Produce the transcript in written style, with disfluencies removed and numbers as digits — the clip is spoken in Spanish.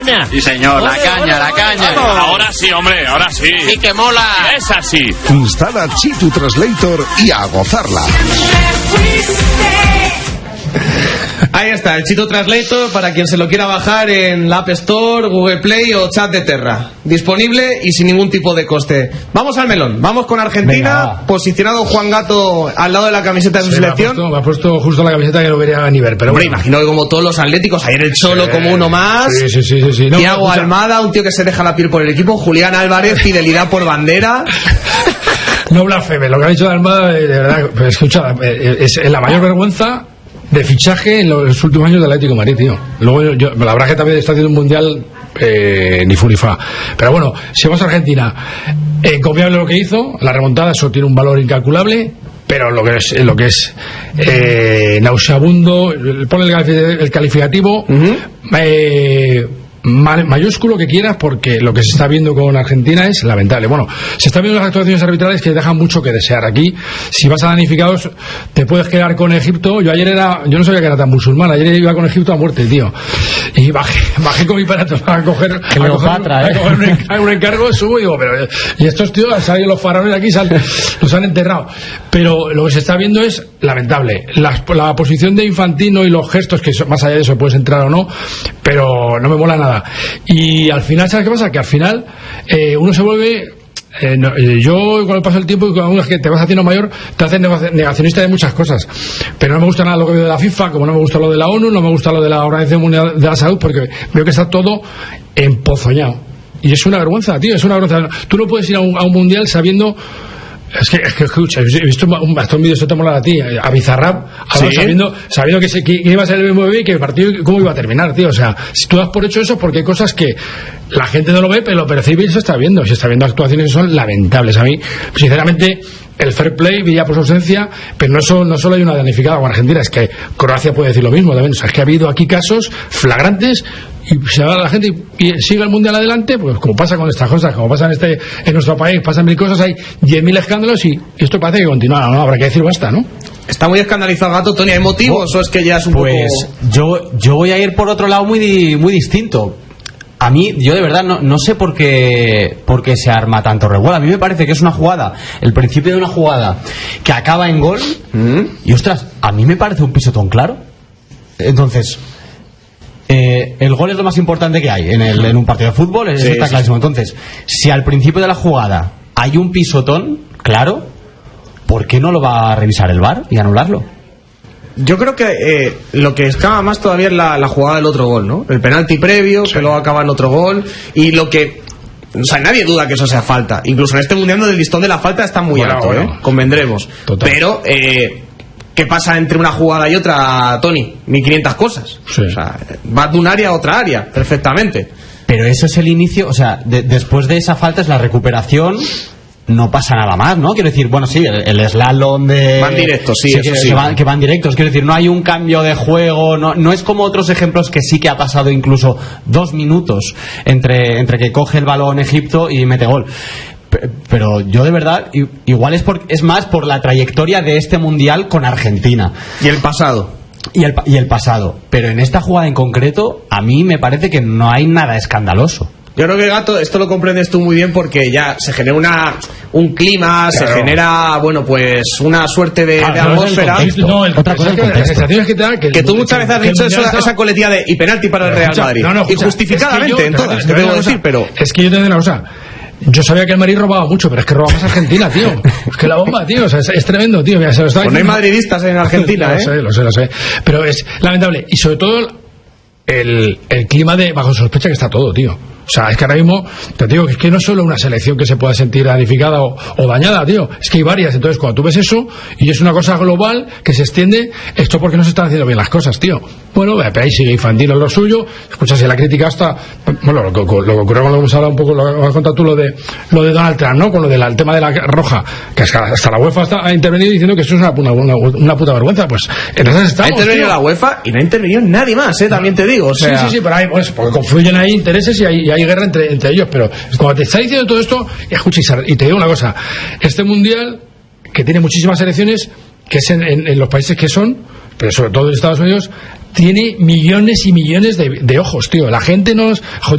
Sí, señor, la caña. Ahora sí, hombre, ahora sí. Sí que mola. Es así. Instala Chitu Translator y a gozarla. Ahí está, el Chitu Translator para quien se lo quiera bajar en la App Store, Google Play o Chat de Terra. Disponible y sin ningún tipo de coste. Vamos al melón, vamos con Argentina. Venga, posicionado Juan Gato al lado de la camiseta de su selección. Me ha puesto justo la camiseta que no quería ni ver, pero hombre, bueno. imagino que como todos los atléticos, ayer el Cholo como uno más. Sí. No, Thiago Almada, un tío que se deja la piel por el equipo. Julián Álvarez, fidelidad por bandera. No blasfeme, lo que ha dicho de Almada, de verdad, pero escucha, es la mayor vergüenza de fichaje en los últimos años del Atlético de Madrid, tío. Luego la verdad que también está haciendo un mundial ni fu ni fa. Pero bueno, si vamos a Argentina, confiable lo que hizo, la remontada, eso tiene un valor incalculable, pero lo que es nauseabundo, pone el calificativo, mayúsculo que quieras, porque lo que se está viendo con Argentina es lamentable. Bueno, se están viendo las actuaciones arbitrales que dejan mucho que desear. Aquí, si vas a danificados, te puedes quedar con Egipto. Yo no sabía que era tan musulmán. Ayer iba con Egipto a muerte, tío. Y bajé con mi aparato a coger un encargo, subo y digo, pero y estos tíos han salido los faraones aquí, los han enterrado. Pero lo que se está viendo es lamentable. La posición de Infantino y los gestos, que más allá de eso puedes entrar o no, pero no me mola nada. Y al final, ¿sabes qué pasa? Que al final uno se vuelve yo con el paso del tiempo y con que te vas haciendo mayor, te haces negacionista de muchas cosas, pero no me gusta nada lo que veo de la FIFA, como no me gusta lo de la ONU, no me gusta lo de la Organización Mundial de la Salud, porque veo que está todo empozoñado y es una vergüenza, tío, es una vergüenza. Tú no puedes ir a un mundial sabiendo. Es que escucha, he visto un vídeo, esto te mola a ti, a Bizarrap, sabiendo que iba a ser el BMW y que el partido cómo iba a terminar, tío. O sea, si tú das por hecho eso, porque hay cosas que la gente no lo ve, pero lo percibe y se está viendo actuaciones que son lamentables. A mí, sinceramente, el fair play brilla por su ausencia, pero no solo hay una danificada con Argentina, es que Croacia puede decir lo mismo también. O sea, es que ha habido aquí casos flagrantes y se va la gente y sigue el mundial adelante, pues como pasa con estas cosas, como pasa en nuestro país, pasan mil cosas, hay 10.000 escándalos y esto parece que continúa, ¿no? Habrá que decir basta, ¿no? Está muy escandalizado Gato, Tony, ¿hay motivos o es que ya es un poco...? Yo voy a ir por otro lado muy distinto. A mí, yo de verdad no sé por qué se arma tanto revuelo. A mí me parece que es una jugada, el principio de una jugada que acaba en gol, y ostras, a mí me parece un pisotón claro. Entonces, el gol es lo más importante que hay en un partido de fútbol, está clarísimo. Entonces, si al principio de la jugada hay un pisotón claro, ¿por qué no lo va a revisar el VAR y anularlo? Yo creo que lo que escama más todavía es la jugada del otro gol, ¿no? El penalti previo, que luego acaba en otro gol, y lo que... O sea, nadie duda que eso sea falta. Incluso en este mundial del listón de la falta está muy alto, convendremos. Total. Pero, ¿qué pasa entre una jugada y otra, Tony? 1500 cosas. Sí. O sea, vas de un área a otra área, perfectamente. Pero eso es el inicio, o sea, después de esa falta es la recuperación... No pasa nada más, ¿no? Quiero decir, bueno, sí, el slalom de... Van directos, que van directos. Quiero decir, no hay un cambio de juego, no es como otros ejemplos que sí que ha pasado incluso 2 minutos entre que coge el balón Egipto y mete gol. Pero yo de verdad, igual es más por la trayectoria de este mundial con Argentina. Y el pasado. Y el pasado. Pero en esta jugada en concreto, a mí me parece que no hay nada escandaloso. Yo creo que, Gato, esto lo comprendes tú muy bien porque ya se genera un clima, claro. Se genera, bueno, pues una suerte de atmósfera. Otra cosa es que tú muchas veces has dicho esa coletilla de y penalti para el Real Madrid. Injustificadamente en todas, te debo decir, pero... Es que yo te digo una cosa. Yo sabía que el Madrid robaba mucho, pero es que roba más Argentina, tío. Es que la bomba, tío, o sea, es tremendo, tío. Mira, se lo está pues no hay madridistas en Argentina, Lo sé. Pero es lamentable. Y sobre todo el clima de bajo sospecha que está todo, tío. O sea, es que ahora mismo, te digo que es que no es solo una selección que se pueda sentir danificada o dañada, tío. Es que hay varias. Entonces, cuando tú ves eso, y es una cosa global que se extiende, esto porque no se están haciendo bien las cosas, tío. Bueno, pero ahí sigue Infantino en lo suyo. Escucha, si la crítica hasta... Bueno, lo que ocurrió cuando hemos hablado un poco, lo has contado tú, lo de Donald Trump, ¿no? Con lo del tema de la roja, que hasta la UEFA ha intervenido diciendo que eso es una puta vergüenza. Pues entonces estamos... Ha intervenido la UEFA y no ha intervenido nadie más, también te digo. O sea... Sí, pero hay, pues, porque confluyen ahí intereses y hay guerra entre ellos, pero cuando te está diciendo todo esto, escucha, y te digo una cosa, este mundial que tiene muchísimas selecciones, que es en los países que son, pero sobre todo en Estados Unidos, tiene millones y millones de ojos, tío. La gente nos...